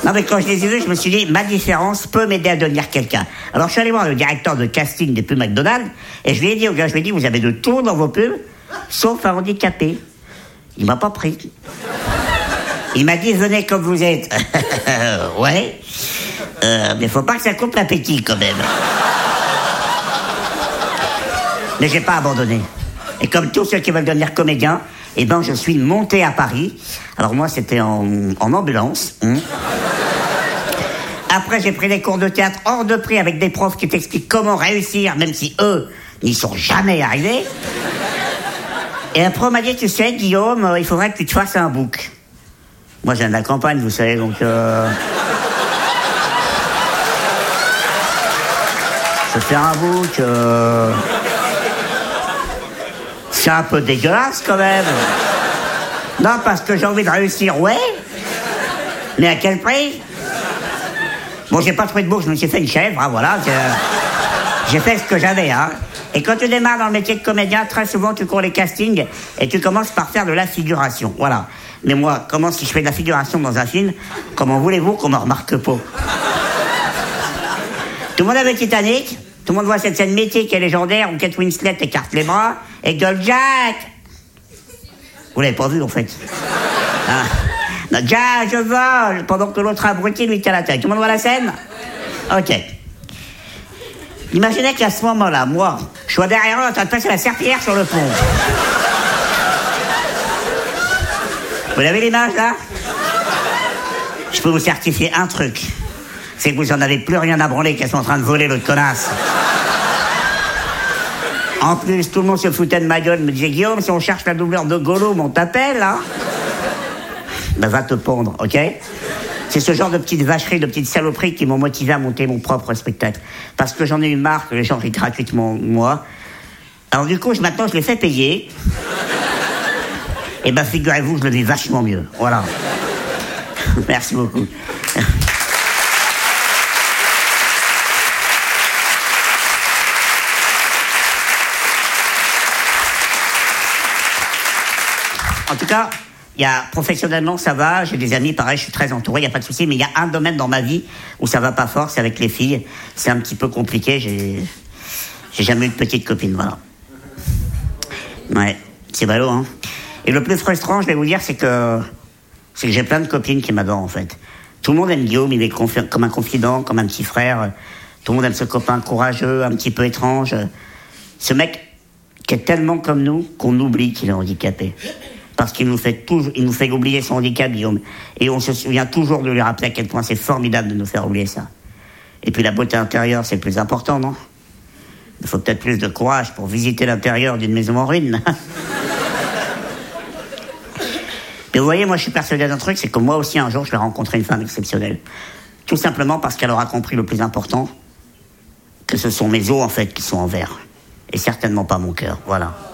Non, mais quand je les ai vus, je me suis dit, ma différence peut m'aider à devenir quelqu'un. Alors, je suis allé voir le directeur de casting des pubs McDonald's, et je lui ai dit au gars, vous avez de tout dans vos pubs, sauf un handicapé. Il m'a pas pris. Il m'a dit, venez comme vous êtes. Ouais. Mais faut pas que ça coupe l'appétit, quand même. Mais j'ai pas abandonné. Et comme tous ceux qui veulent devenir comédiens, eh ben, je suis monté à Paris. Alors moi, c'était en ambulance. Après, j'ai pris des cours de théâtre hors de prix avec des profs qui t'expliquent comment réussir, même si eux n'y sont jamais arrivés. Et après, on m'a dit, tu sais, Guillaume, il faudrait que tu te fasses un book. Moi, je viens de la campagne, vous savez, donc... Je fais un book... C'est un peu dégueulasse, quand même. Non, parce que j'ai envie de réussir, ouais. Mais à quel prix? Bon, j'ai pas trouvé de book, je me suis fait une chèvre, hein, voilà. J'ai fait ce que j'avais, hein. Et quand tu démarres dans le métier de comédien, très souvent, tu cours les castings et tu commences par faire de la figuration, voilà. Mais moi, comment si je fais de la figuration dans un film, comment voulez-vous qu'on me remarque pas? Tout le monde a vu Titanic? Tout le monde voit cette scène mythique et légendaire où Kate Winslet écarte les bras et gueule Jack. Vous l'avez pas vu, en fait. Ah. Non, Jack, je vole, pendant que l'autre abruti lui tient la tête. Tout le monde voit la scène? Ok. Imaginez qu'à ce moment-là, moi, je sois derrière eux en train de passer la serpillière sur le pont. Vous avez l'image, là? Je peux vous certifier un truc. C'est que vous en avez plus rien à branler qu'elles sont en train de voler l'autre connasse. En plus, tout le monde se foutait de ma gueule, me disait, Guillaume, si on cherche la doubleur de Gollum, on t'appelle, hein? Ben, va te pondre, ok? C'est ce genre de petites vacheries, de petites saloperies qui m'ont motivé à monter mon propre spectacle. Parce que j'en ai eu marre que les gens rient gratuitement de moi. Alors du coup, maintenant, je les fais payer. Et ben, figurez-vous, je le vis vachement mieux. Voilà. Merci beaucoup. En tout cas, professionnellement, ça va. J'ai des amis, pareil, je suis très entouré, il n'y a pas de souci. Mais il y a un domaine dans ma vie où ça va pas fort, c'est avec les filles. C'est un petit peu compliqué. J'ai jamais eu de petite copine, voilà. Ouais, c'est ballot, hein. Et le plus frustrant, je vais vous dire, c'est que j'ai plein de copines qui m'adorent, en fait. Tout le monde aime Guillaume, il est comme un confident, comme un petit frère. Tout le monde aime ce copain courageux, un petit peu étrange. Ce mec qui est tellement comme nous qu'on oublie qu'il est handicapé. Parce qu'il nous fait oublier son handicap, Guillaume. Et on se souvient toujours de lui rappeler à quel point c'est formidable de nous faire oublier ça. Et puis la beauté intérieure, c'est le plus important, non? Il faut peut-être plus de courage pour visiter l'intérieur d'une maison en ruine. Mais vous voyez, moi je suis persuadé d'un truc, c'est que moi aussi un jour je vais rencontrer une femme exceptionnelle. Tout simplement parce qu'elle aura compris le plus important, que ce sont mes os en fait qui sont en verre. Et certainement pas mon cœur, voilà.